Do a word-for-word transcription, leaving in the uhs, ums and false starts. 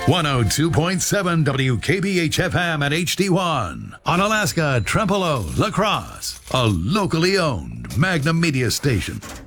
one oh two point seven W K B H F M at H D one. On Alaska, Trempealeau, La Crosse. A locally owned Magnum Media station.